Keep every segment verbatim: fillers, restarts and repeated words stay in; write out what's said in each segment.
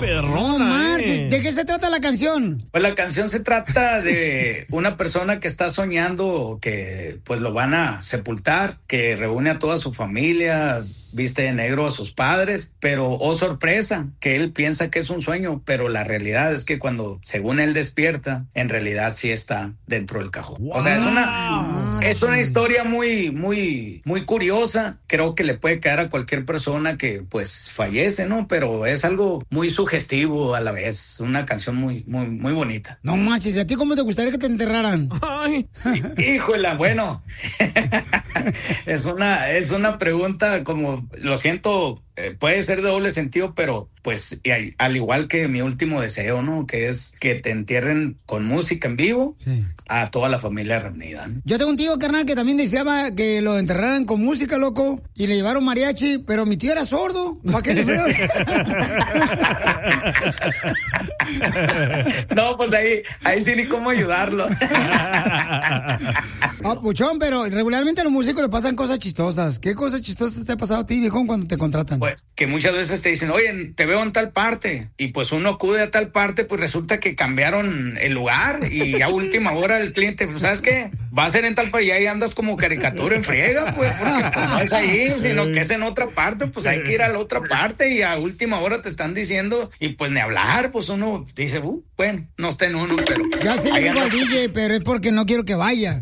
perrona, ¿eh? ¿De qué se trata la canción? Pues la canción se trata de una persona que está soñando que pues lo van a sepultar, que reúne a toda su familia, viste de negro a sus padres, pero oh sorpresa, que él piensa que es un sueño, pero la realidad es que cuando según él despierta, en realidad sí está dentro del cajón. Wow. O sea, es una es una historia muy muy muy curiosa. Creo que le puede caer a cualquier persona que pues fallece, ¿no? Pero es algo muy sugestivo a la vez, una canción muy muy muy bonita. No manches, ¿a ti cómo te gustaría que te enterraran? Ay. Híjole, bueno. es una es una pregunta como, lo siento, eh, puede ser de doble sentido, pero pues y al, al igual que mi último deseo, ¿no? Que es que te entierren con música en vivo, sí, a toda la familia reunida, ¿no? Yo tengo un tío, carnal, que también deseaba que lo enterraran con música, loco, y le llevaron mariachi, pero mi tío era sordo. ¿Para qué le fue? No, pues ahí, ahí sí ni cómo ayudarlo. Ah, puchón, pero regularmente a los músicos le pasan cosas chistosas. ¿Qué cosas chistosas te ha pasado a ti, viejón, cuando te contratan? Pues que muchas veces te dicen, oye, te veo en tal parte, y pues uno acude a tal parte, pues resulta que cambiaron el lugar, y a última hora el cliente, pues, ¿sabes qué? Va a ser en tal parte, y ahí andas como caricatura en friega, pues, porque pues, no es ahí, sino que es en otra parte, pues hay que ir a la otra parte, y a última hora te están diciendo, y pues ni hablar, pues uno dice, uh, bueno, no está en uno, pero... Ya se le digo al D J, pero es porque no quiero que vaya.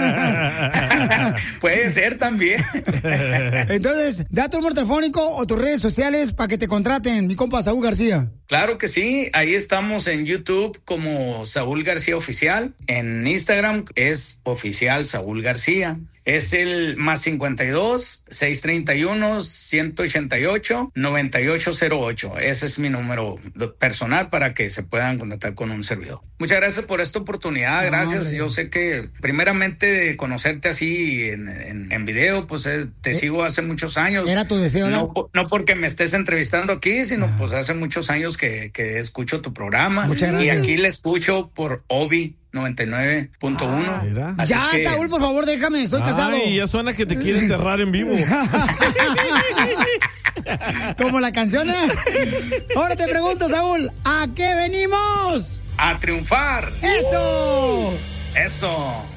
Puede ser también. Entonces, da tu número telefónico o tus redes sociales para que te contraten, mi compa Saúl García. Claro que sí, ahí estamos en YouTube como Saúl García Oficial, en Instagram es Oficial Saúl García. Es el más cincuenta y dos, seiscientos treinta y uno, ciento ochenta y ocho, noventa y ocho cero ocho. Ese es mi número personal para que se puedan contactar con un servidor. Muchas gracias por esta oportunidad, gracias. Yo sé que primeramente de conocerte así en, en, en video, pues eh, te eh, sigo hace muchos años. Era tu deseo, ¿no? No, no porque me estés entrevistando aquí, sino ah. pues hace muchos años que, que escucho tu programa. Muchas gracias. Y aquí le escucho por Obi noventa y nueve punto uno. Ah, ya, que... Saúl, por favor, déjame, estoy Ay, casado. Ya suena que te quiere enterrar en vivo. Como la canción, ¿eh? Ahora te pregunto, Saúl, ¿a qué venimos? A triunfar. ¡Eso! Eso.